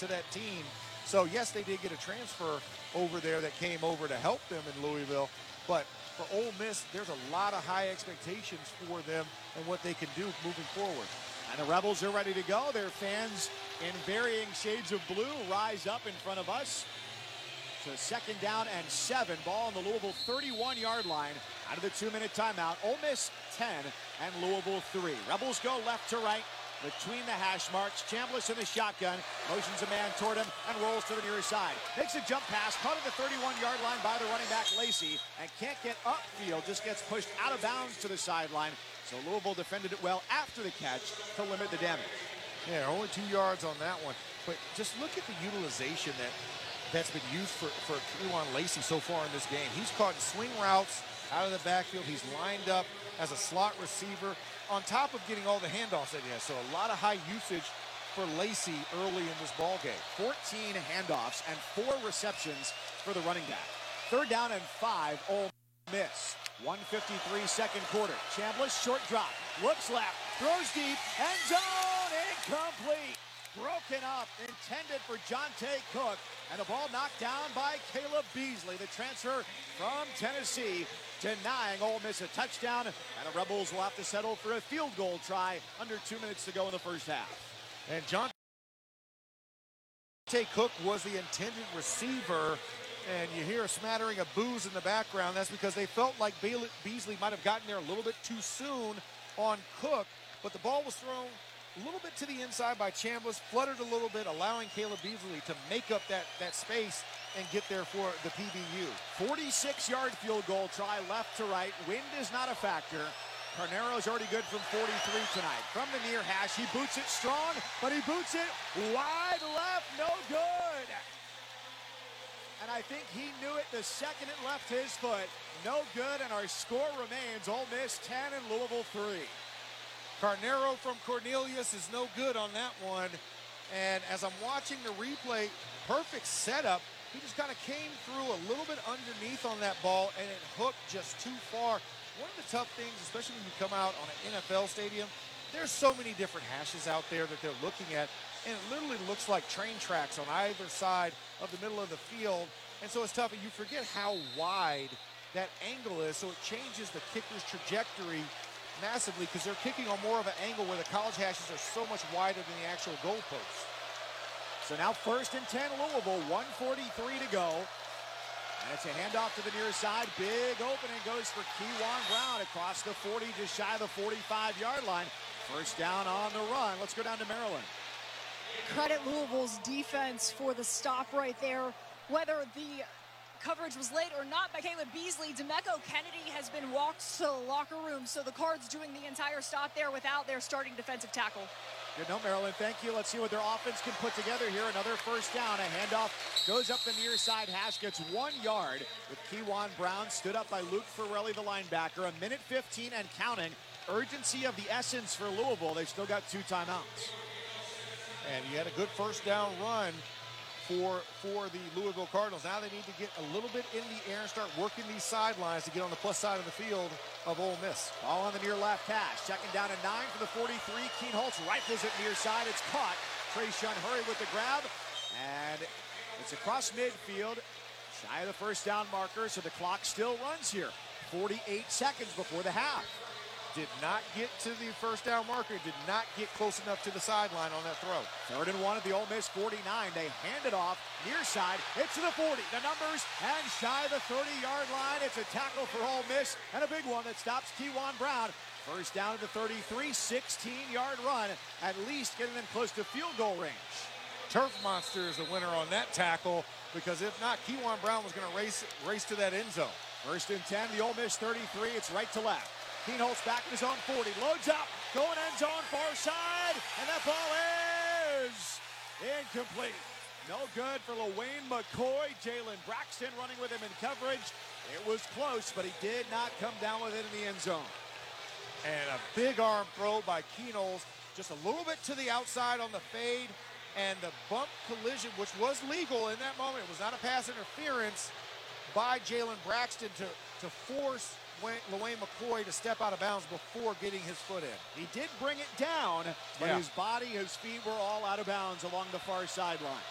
to that team. So yes, they did get a transfer over there that came over to help them in Louisville, but for Ole Miss, there's a lot of high expectations for them and what they can do moving forward. And the Rebels are ready to go. Their fans in varying shades of blue rise up in front of us. So second down and 7. Ball on the Louisville 31-yard line. Out of the 2-minute timeout. Ole Miss 10 and Louisville 3. Rebels go left to right between the hash marks. Chambliss in the shotgun. Motions a man toward him and rolls to the near side. Makes a jump pass. Caught at the 31-yard line by the running back Lacey. And can't get upfield. Just gets pushed out of bounds to the sideline. So Louisville defended it well after the catch to limit the damage. Yeah, only 2 yards on that one. But just look at the utilization that's been used for Kewan Lacey so far in this game. He's caught swing routes out of the backfield. He's lined up as a slot receiver on top of getting all the handoffs that he has. So a lot of high usage for Lacey early in this ball game. 14 handoffs and 4 receptions for the running back. Third down and 5, Ole Miss. 1:53 second quarter. Chambliss short drop. Looks left. Throws deep. End zone. Incomplete. Broken up. Intended for Jonte Cook. And the ball knocked down by Caleb Beasley, the transfer from Tennessee, denying Ole Miss a touchdown. And the Rebels will have to settle for a field goal try under 2 minutes to go in the first half. And Jonte Cook was the intended receiver. And you hear a smattering of boos in the background. That's because they felt like Beasley might have gotten there a little bit too soon on Cook. But the ball was thrown a little bit to the inside by Chambliss, fluttered a little bit, allowing Caleb Beasley to make up that space and get there for the PBU. 46-yard field goal try left to right. Wind is not a factor. Carnero's already good from 43 tonight. From the near hash, he boots it strong, but he boots it wide left, no good. And I think he knew it the second it left his foot. No good, and our score remains Ole Miss 10 and Louisville 3. Carnero from Cornelius is no good on that one. And as I'm watching the replay, perfect setup. He just kind of came through a little bit underneath on that ball, and it hooked just too far. One of the tough things, especially when you come out on an NFL stadium, there's so many different hashes out there that they're looking at, and it literally looks like train tracks on either side of the middle of the field. And so it's tough, and you forget how wide that angle is, so it changes the kicker's trajectory massively because they're kicking on more of an angle where the college hashes are so much wider than the actual goalpost. So now first and 10 Louisville, 1:43 to go. And it's a handoff to the near side. Big opening goes for Kewan Brown across the 40, just shy of the 45-yard line. First down on the run. Let's go down to Maryland. Credit Louisville's defense for the stop right there. Whether the coverage was late or not by Caleb Beasley, Demeco Kennedy has been walked to the locker room. So the Cards doing the entire stop there without their starting defensive tackle. Good note, Maryland. Thank you. Let's see what their offense can put together here. Another first down. A handoff goes up the near side hash, gets 1 yard with Kewan Brown, stood up by Luke Ferrelli, the linebacker. 1:15 and counting. Urgency of the essence for Louisville. They've still got 2 timeouts. And you had a good first down run for the Louisville Cardinals. Now they need to get a little bit in the air and start working these sidelines to get on the plus side of the field of Ole Miss. Ball on the near left hash. Second down and 9 for the 43. Keenholz rifles it near side. It's caught. Trayshawn Hurry with the grab. And it's across midfield. Shy of the first down marker, so the clock still runs here. 48 seconds before the half. Did not get to the first down marker, did not get close enough to the sideline on that throw. 3rd and 1 at the Ole Miss 49. They hand it off near side. It's to the 40. The numbers and shy of the 30-yard line. It's a tackle for Ole Miss and a big one that stops Kewan Brown. First down at the 33, 16-yard run, at least getting them close to field goal range. Turf Monster is the winner on that tackle because if not, Kewan Brown was going to race to that end zone. First and 10, the Ole Miss 33. It's right to left. Keenholz back in his own 40, loads up, going end zone, far side, and that ball is incomplete. No good for LaWayne McCoy. Jalen Braxton running with him in coverage. It was close, but he did not come down with it in the end zone. And a big arm throw by Keenholz, just a little bit to the outside on the fade, and the bump collision, which was legal in that moment. It was not a pass interference by Jalen Braxton to force LaWayne McCoy to step out of bounds before getting his foot in. He did bring it down, but his body, his feet were all out of bounds along the far sideline.